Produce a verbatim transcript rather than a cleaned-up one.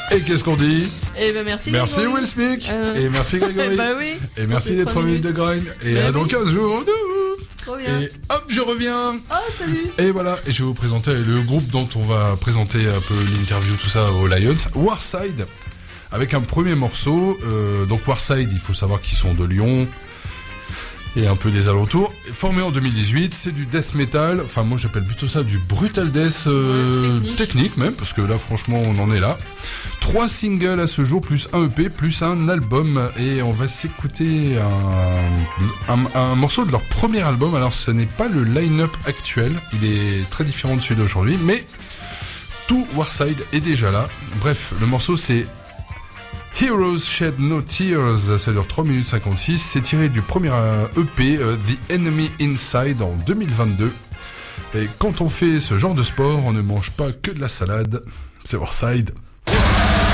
Et qu'est-ce qu'on dit? Eh ben merci. Merci Grégory. Will Smith. Euh... Et merci Grégory. Bah oui. Et merci des trois minutes de grind. Et bah à dans oui. quinze jours. Trop bien. Et hop, je reviens. Oh, salut. Et voilà, et je vais vous présenter le groupe dont on va présenter un peu l'interview, tout ça aux Lions, Warside, avec un premier morceau. Euh, donc Warside, il faut savoir qu'ils sont de Lyon et un peu des alentours. Formé en deux mille dix-huit, c'est du death metal, enfin moi j'appelle plutôt ça du brutal death euh, ouais, technique. technique même, parce que là franchement on en est là. Trois singles à ce jour, plus un E P, plus un album, et on va s'écouter un, un, un morceau de leur premier album. Alors ce n'est pas le line-up actuel, il est très différent de celui d'aujourd'hui, mais tout Warside est déjà là. Bref, le morceau c'est Heroes Shed No Tears, ça dure trois minutes cinquante-six, c'est tiré du premier E P uh, The Enemy Inside en deux mille vingt-deux. Et quand on fait ce genre de sport, on ne mange pas que de la salade, c'est Warside.